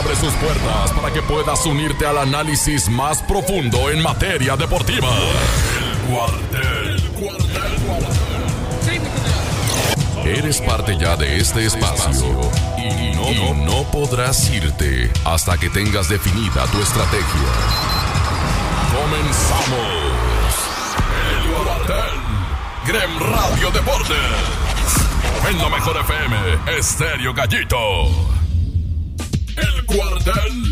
abre sus puertas para que puedas unirte al análisis más profundo en materia deportiva. El Cuartel. Eres parte ya de este espacio y no podrás irte hasta que tengas definida tu estrategia. Comenzamos. El Cuartel. Grem Radio Deportes. En la mejor FM, Estéreo Gallito. El Cuartel.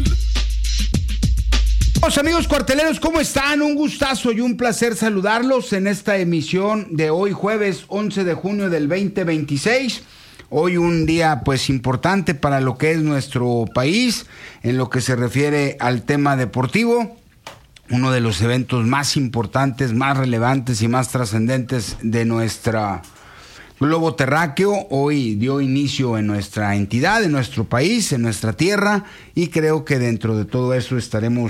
Los amigos cuarteleros, ¿cómo están? Un gustazo y un placer saludarlos en esta emisión de hoy, jueves 11 de junio del 2026. Hoy un día pues importante para lo que es nuestro país en lo que se refiere al tema deportivo. Uno de los eventos más importantes, más relevantes y más trascendentes de nuestra globo terráqueo hoy dio inicio en nuestra entidad, en nuestro país, en nuestra tierra, y creo que dentro de todo eso estaremos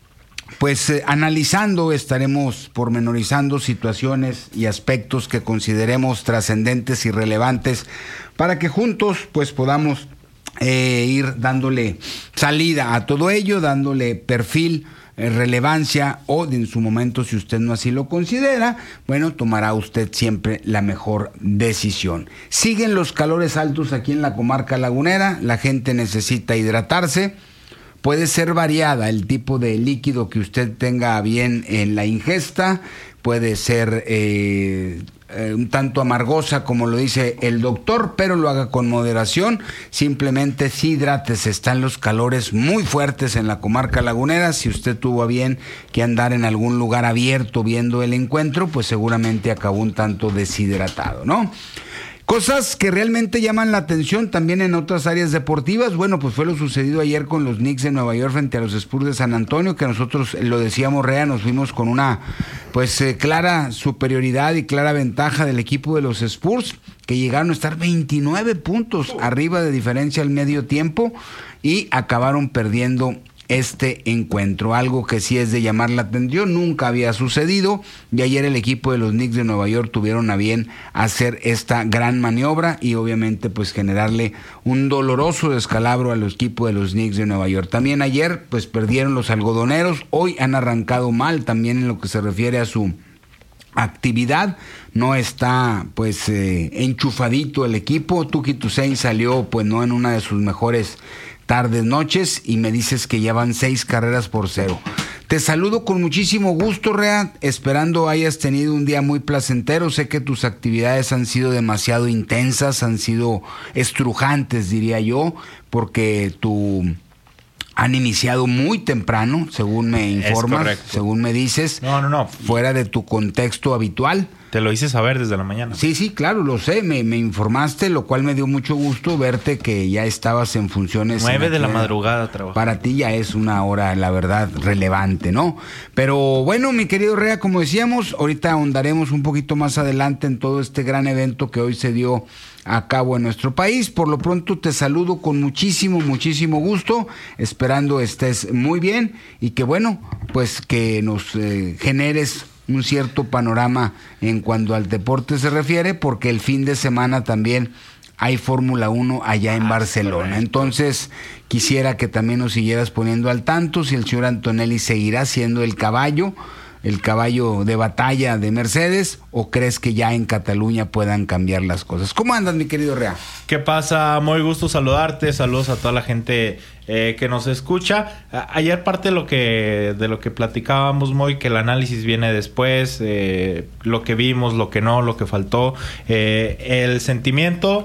analizando, estaremos pormenorizando situaciones y aspectos que consideremos trascendentes y relevantes para que juntos pues podamos ir dándole salida a todo ello, dándole perfil, relevancia, o en su momento, si usted no así lo considera, bueno, tomará usted siempre la mejor decisión. Siguen los calores altos aquí en la comarca lagunera, la gente necesita hidratarse. Puede ser variada el tipo de líquido que usted tenga bien en la ingesta, puede ser un tanto amargosa como lo dice el doctor, pero lo haga con moderación. Simplemente sí hidrátese, están los calores muy fuertes en la comarca lagunera. Si usted tuvo a bien que andar en algún lugar abierto viendo el encuentro, pues seguramente acabó un tanto deshidratado, ¿no? Cosas que realmente llaman la atención también en otras áreas deportivas. Bueno, pues fue lo sucedido ayer con los Knicks de Nueva York frente a los Spurs de San Antonio, que nosotros, lo decíamos, Rea, nos fuimos con una clara superioridad y clara ventaja del equipo de los Spurs, que llegaron a estar 29 puntos arriba de diferencia al medio tiempo y acabaron perdiendo este encuentro, algo que sí es de llamar la atención, nunca había sucedido, y ayer el equipo de los Knicks de Nueva York tuvieron a bien hacer esta gran maniobra y obviamente pues generarle un doloroso descalabro al equipo de los Knicks de Nueva York. También ayer pues perdieron los algodoneros, hoy han arrancado mal también en lo que se refiere a su actividad, no está enchufadito el equipo. Tuki Toussaint salió pues no en una de sus mejores tardes, noches, y me dices que ya van 6 carreras por 0. Te saludo con muchísimo gusto, Rea, esperando hayas tenido un día muy placentero. Sé que tus actividades han sido demasiado intensas, han sido estrujantes, diría yo, porque han iniciado muy temprano, según me informas, según me dices. No. Fuera de tu contexto habitual. Te lo hice saber desde la mañana. Sí, claro, lo sé, me informaste, lo cual me dio mucho gusto verte que ya estabas en funciones. 9 de la madrugada trabajo. Para ti ya es una hora, la verdad, relevante, ¿no? Pero bueno, mi querido Rea, como decíamos, ahorita ahondaremos un poquito más adelante en todo este gran evento que hoy se dio a cabo en nuestro país. Por lo pronto te saludo con muchísimo gusto, esperando estés muy bien y que bueno, pues que nos generes un cierto panorama en cuanto al deporte se refiere, porque el fin de semana también hay Fórmula 1 allá en Barcelona. Entonces, quisiera que también nos siguieras poniendo al tanto si el señor Antonelli seguirá siendo el caballo de batalla de Mercedes, o crees que ya en Cataluña puedan cambiar las cosas. ¿Cómo andas, mi querido Rea? ¿Qué pasa? Muy gusto saludarte, saludos a toda la gente que nos escucha. Ayer parte de lo que platicábamos, Moy, que el análisis viene después, lo que vimos, lo que no, lo que faltó, el sentimiento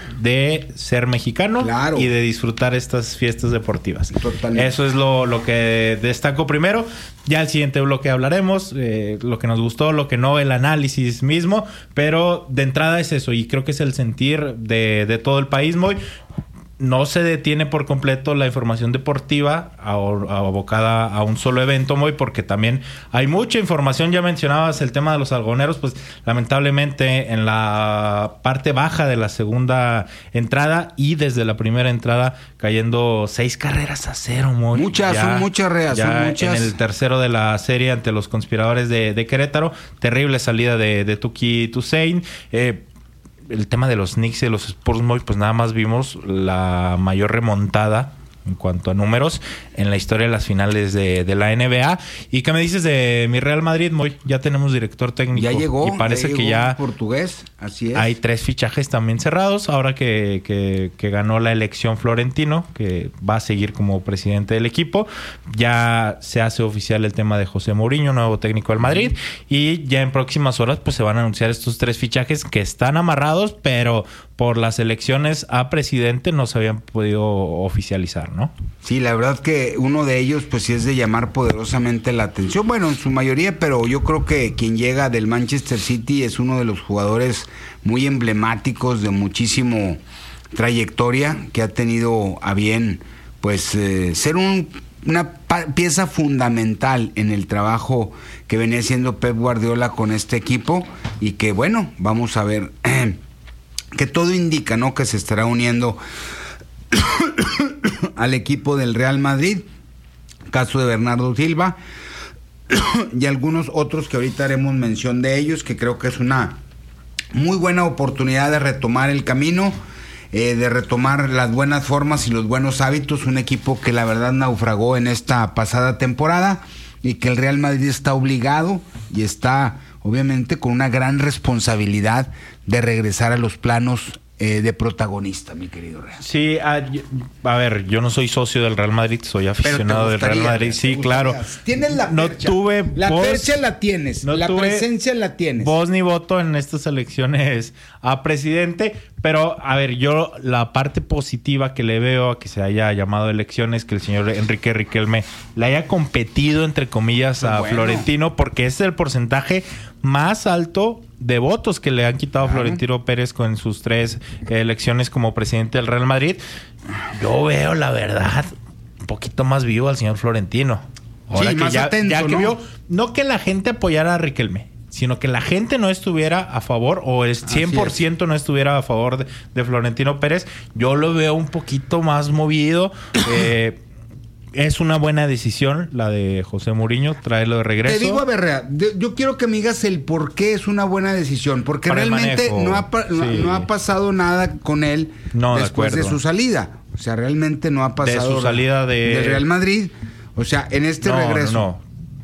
de ser mexicano, claro, y de disfrutar estas fiestas deportivas. Totalmente. Eso es lo que destaco primero. Ya el siguiente bloque hablaremos, lo que nos gustó, lo que no, el análisis mismo, pero de entrada es eso, y creo que es el sentir de todo el país, Moy. No se detiene por completo la información deportiva abocada a un solo evento, Moy, porque también hay mucha información. Ya mencionabas el tema de los algodoneros, pues lamentablemente en la parte baja de la segunda entrada y desde la primera entrada cayendo 6-0, Moy. Son muchas reas, son muchas. En el tercero de la serie ante los conspiradores de Querétaro, terrible salida de Tuki Toussaint. El tema de los Knicks y de los Spurs, pues nada más vimos la mayor remontada en cuanto a números en la historia de las finales de la NBA. ¿Y qué me dices de mi Real Madrid, Moy? Ya tenemos director técnico. Ya llegó. Y parece que ya portugués, así es. Hay 3 fichajes también cerrados. Ahora que ganó la elección Florentino, que va a seguir como presidente del equipo, ya se hace oficial el tema de José Mourinho, nuevo técnico del Madrid. Y ya en próximas horas pues se van a anunciar estos 3 fichajes que están amarrados, pero por las elecciones a presidente no se habían podido oficializar, ¿no? Sí, la verdad que uno de ellos pues sí es de llamar poderosamente la atención, bueno, en su mayoría, pero yo creo que quien llega del Manchester City es uno de los jugadores muy emblemáticos, de muchísimo trayectoria, que ha tenido a bien pues ser una pieza fundamental en el trabajo que venía haciendo Pep Guardiola con este equipo, y que bueno, vamos a ver que todo indica, ¿no?, que se estará uniendo al equipo del Real Madrid, caso de Bernardo Silva y algunos otros que ahorita haremos mención de ellos, que creo que es una muy buena oportunidad de retomar el camino, de retomar las buenas formas y los buenos hábitos. Un equipo que la verdad naufragó en esta pasada temporada y que el Real Madrid está obligado y está obviamente con una gran responsabilidad de regresar a los planos de protagonista, mi querido Real. Sí, a ver, yo no soy socio del Real Madrid, soy aficionado del Real Madrid. Sí, claro. Tienes la percha. No tuve la percha la tienes, no la presencia la tienes. Voz ni voto en estas elecciones a presidente, pero a ver, yo la parte positiva que le veo a que se haya llamado elecciones, que el señor Enrique Riquelme le haya competido, entre comillas, a Florentino, porque es el porcentaje más alto de votos que le han quitado a Florentino Pérez con sus 3 elecciones como presidente del Real Madrid. Yo veo, la verdad, un poquito más vivo al señor Florentino. Ahora sí, que más atento, ya que ¿no? vio, no que la gente apoyara a Riquelme, sino que la gente no estuviera a favor, o el 100% no estuviera a favor de Florentino Pérez. Yo lo veo un poquito más movido. Es una buena decisión la de José Mourinho, traerlo de regreso. Te digo, a ver, yo quiero que me digas el por qué es una buena decisión, porque para realmente no ha pasado nada con él después de su salida. O sea, realmente no ha pasado de su salida del Real Madrid. O sea, en este regreso.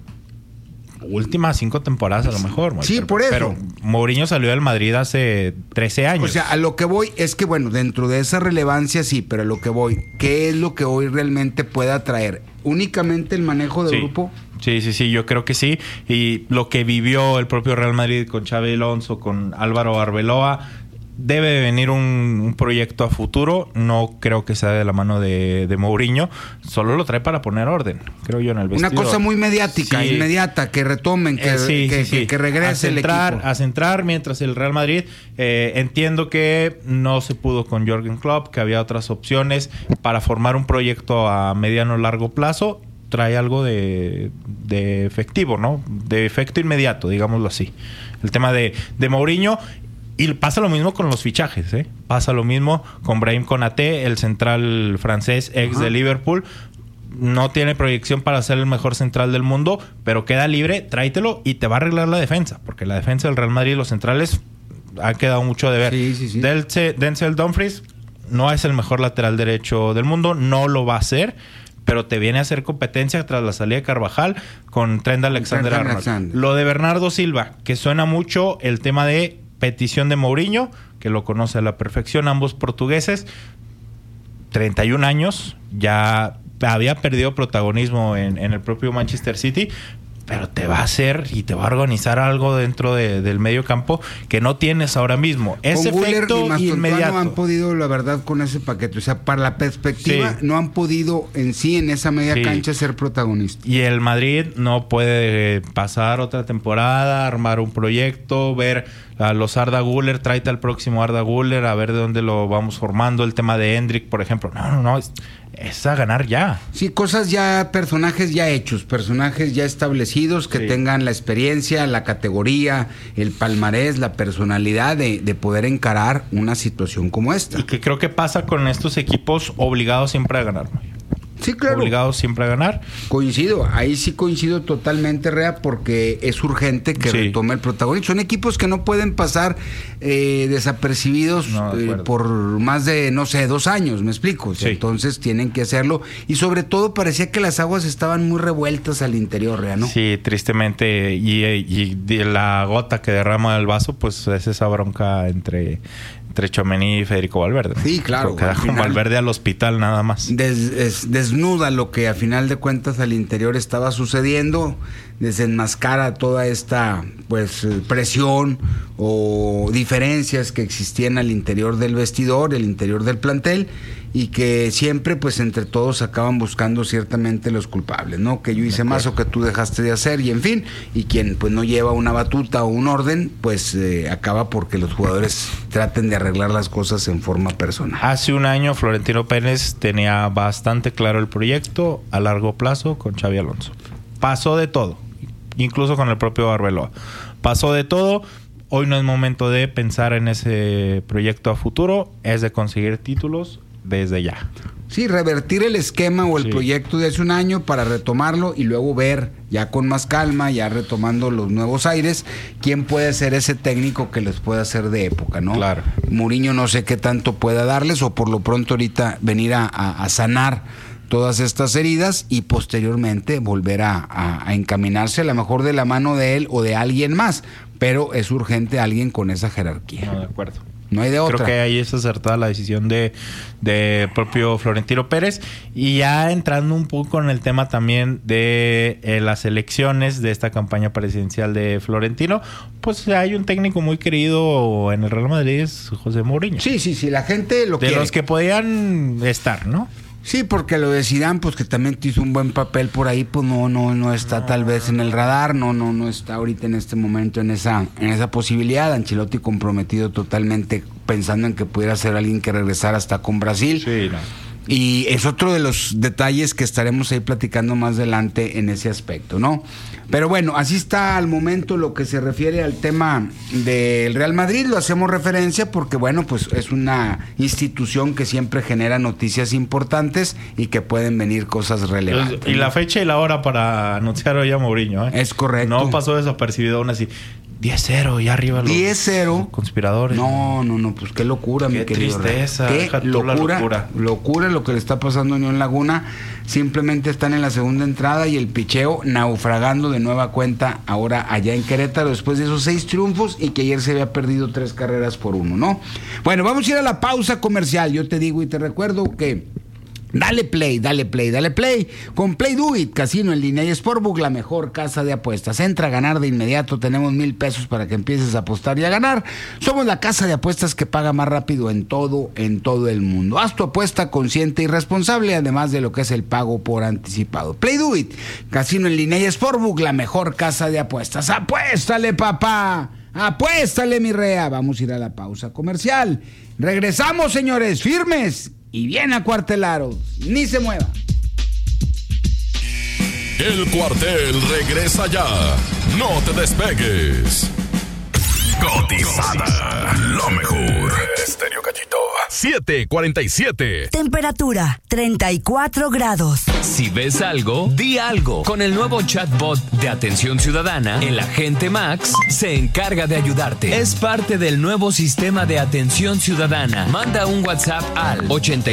Últimas 5 temporadas a lo mejor. Sí, por eso. Pero Mourinho salió del Madrid hace 13 años. O sea, a lo que voy es que, bueno, dentro de esa relevancia sí, pero a lo que voy, ¿qué es lo que hoy realmente puede atraer? ¿Únicamente el manejo del grupo? Sí, yo creo que sí. Y lo que vivió el propio Real Madrid con Xabi Alonso, con Álvaro Arbeloa, debe de venir un proyecto a futuro. No creo que sea de la mano de Mourinho. Solo lo trae para poner orden, creo yo, en el vestidor. Una cosa muy mediática, inmediata, que retomen, que regrese el equipo. A centrar mientras el Real Madrid, entiendo que no se pudo con Jürgen Klopp, que había otras opciones para formar un proyecto a mediano o largo plazo. Trae algo de efectivo, ¿no? De efecto inmediato, digámoslo así. El tema de Mourinho. Y pasa lo mismo con los fichajes, ¿eh? Pasa lo mismo con Brahim Konaté, el central francés, ex de Liverpool. No tiene proyección para ser el mejor central del mundo, pero queda libre, tráetelo y te va a arreglar la defensa. Porque la defensa del Real Madrid, los centrales, ha quedado mucho de ver. Sí. Denzel Dumfries no es el mejor lateral derecho del mundo, no lo va a ser, pero te viene a hacer competencia tras la salida de Carvajal con Trent Alexander-Arnold. Lo de Bernardo Silva, que suena mucho el tema de petición de Mourinho, que lo conoce a la perfección, ambos portugueses, 31 años, ya había perdido protagonismo en el propio Manchester City, pero te va a hacer y te va a organizar algo dentro del medio campo que no tienes ahora mismo. Ese efecto inmediato. No han podido, la verdad, con ese paquete. O sea, para la perspectiva, no han podido en esa media cancha ser protagonistas. Y el Madrid no puede pasar otra temporada, armar un proyecto, ver a los Arda Güler, tráete al próximo Arda Güler, a ver de dónde lo vamos formando. El tema de Endrick, por ejemplo. No. Es a ganar ya. Sí, cosas ya, personajes ya hechos, personajes ya establecidos que tengan la experiencia, la categoría, el palmarés, la personalidad de poder encarar una situación como esta. Y que creo que pasa con estos equipos obligados siempre a ganar. Sí, claro. Obligados siempre a ganar. Coincido, ahí sí coincido totalmente, Rea, porque es urgente que retome el protagonismo. Son equipos que no pueden pasar desapercibidos por más de, 2 años, ¿me explico? Sí. Entonces tienen que hacerlo. Y sobre todo parecía que las aguas estaban muy revueltas al interior, Rea, ¿no? Sí, tristemente. Y la gota que derrama el vaso, pues es esa bronca entre Tchouaméni y Federico Valverde, ¿no? Sí, claro. Porque da con Valverde al hospital nada más. Desnuda lo que a final de cuentas al interior estaba sucediendo, desenmascara toda esta presión o diferencias que existían al interior del vestidor, el interior del plantel, y que siempre entre todos acaban buscando ciertamente los culpables, ¿no? Que yo hice más o que tú dejaste de hacer, y en fin, y quien no lleva una batuta o un orden, acaba porque los jugadores traten de arreglar las cosas en forma personal. Hace un año Florentino Pérez tenía bastante claro el proyecto a largo plazo con Xabi Alonso. Pasó de todo, incluso con el propio Arbeloa. Pasó de todo. Hoy no es momento de pensar en ese proyecto a futuro, es de conseguir títulos desde ya. Sí, revertir el esquema o el proyecto de hace un año para retomarlo y luego ver ya con más calma, ya retomando los nuevos aires, quién puede ser ese técnico que les pueda hacer de época, ¿no? Claro. Mourinho no sé qué tanto pueda darles, o por lo pronto ahorita venir a sanar todas estas heridas y posteriormente volver a encaminarse a lo mejor de la mano de él o de alguien más, pero es urgente alguien con esa jerarquía. No, de acuerdo. No hay de otra. Creo que ahí es acertada la decisión de propio Florentino Pérez. Y ya entrando un poco en el tema también de las elecciones de esta campaña presidencial de Florentino, pues hay un técnico muy querido en el Real Madrid, es José Mourinho. Sí, la gente lo quiere. De los que podían estar, ¿no? Sí, porque lo de Zidane, que también hizo un buen papel por ahí, no está tal vez en el radar, no está ahorita en este momento en esa posibilidad. Ancelotti comprometido totalmente, pensando en que pudiera ser alguien que regresara hasta con Brasil. Sí, no. Y es otro de los detalles que estaremos ahí platicando más adelante en ese aspecto, ¿no? Pero bueno, así está al momento lo que se refiere al tema del Real Madrid. Lo hacemos referencia porque, es una institución que siempre genera noticias importantes y que pueden venir cosas relevantes. Y la fecha y la hora para anunciar hoy a Mourinho, ¿eh? Es correcto. No pasó desapercibido aún así. 10-0 y arriba los 10-0 conspiradores. No, pues qué locura, mi querido. Qué tristeza. Qué locura lo que le está pasando a Unión Laguna. Simplemente están en la segunda entrada y el picheo naufragando de nueva cuenta ahora allá en Querétaro después de esos 6 triunfos y que ayer se había perdido 3 carreras por 1, ¿no? Bueno, vamos a ir a la pausa comercial. Yo te digo y te recuerdo que dale play. Con Play Do It, casino en línea y Sportbook, la mejor casa de apuestas. Entra a ganar de inmediato. Tenemos 1,000 pesos para que empieces a apostar y a ganar. Somos la casa de apuestas que paga más rápido en todo el mundo. Haz tu apuesta consciente y responsable, además de lo que es el pago por anticipado. Play Do It, casino en línea y Sportbook, la mejor casa de apuestas. ¡Apuéstale, papá! ¡Apuéstale, mi Rea! Vamos a ir a la pausa comercial. Regresamos, señores, firmes y bien acuartelados. Ni se mueva. El cuartel regresa ya. No te despegues. Cotizada. Lo mejor. Estéreo Cachito. 7:47. Temperatura 34 grados. Si ves algo, di algo. Con el nuevo chatbot de Atención Ciudadana, el agente Max se encarga de ayudarte. Es parte del nuevo sistema de Atención Ciudadana. Manda un WhatsApp al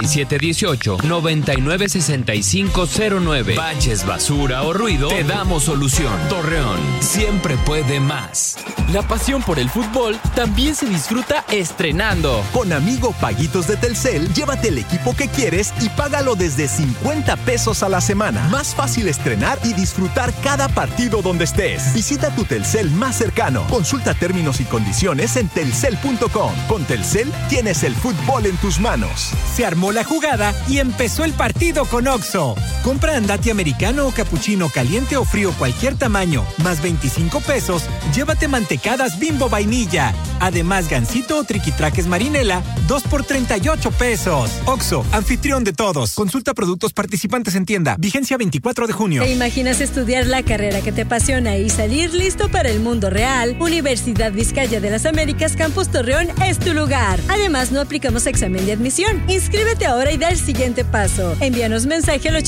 8718-996509. Baches, basura o ruido, te damos solución. Torreón siempre puede más. La pasión por el fútbol también se disfruta estrenando. Con Amigo Paguitos de Telcel, llévate el equipo que quieres y págalo desde 50 pesos a la semana. Más fácil estrenar y disfrutar cada partido donde estés. Visita tu Telcel más cercano. Consulta términos y condiciones en telcel.com. Con Telcel tienes el fútbol en tus manos. Se armó la jugada y empezó el partido con Oxxo. Compra andati americano o capuchino caliente o frío cualquier tamaño, más 25 pesos, llévate mantecadas Bimbo vainilla. Además, gansito o triquitraques marinela, 2x 38 pesos. OXXO, anfitrión de todos. Consulta productos participantes en tienda. Vigencia 24 de junio. ¿Te imaginas estudiar la carrera que te apasiona y salir listo para el mundo real? Universidad Vizcaya de las Américas Campus Torreón es tu lugar. Además, no aplicamos examen de admisión. Inscríbete ahora y da el siguiente paso. Envíanos mensaje al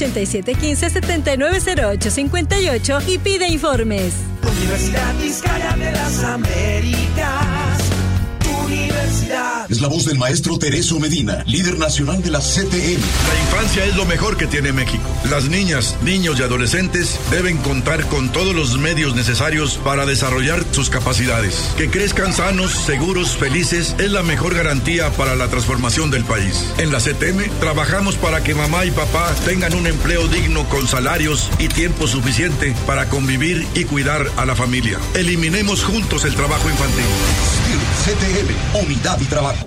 8715-790858 y pide informes. Universidad Vizcaya de las Américas. Universidad. Es la voz del maestro Tereso Medina, líder nacional de la CTM. La infancia es lo mejor que tiene México. Las niñas, niños y adolescentes deben contar con todos los medios necesarios para desarrollar sus capacidades. Que crezcan sanos, seguros, felices es la mejor garantía para la transformación del país. En la CTM trabajamos para que mamá y papá tengan un empleo digno con salarios y tiempo suficiente para convivir y cuidar a la familia. Eliminemos juntos el trabajo infantil. CTM, unidad y trabajo.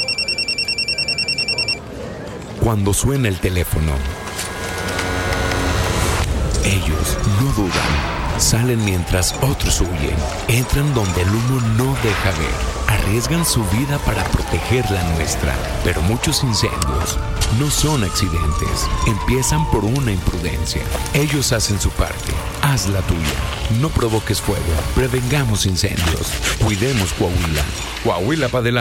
Cuando suena el teléfono, ellos no dudan. Salen mientras otros huyen. Entran donde el humo no deja ver. Arriesgan su vida para proteger la nuestra. Pero muchos incendios no son accidentes. Empiezan por una imprudencia. Ellos hacen su parte. Haz la tuya. No provoques fuego. Prevengamos incendios. Cuidemos Coahuila. Coahuila para adelante.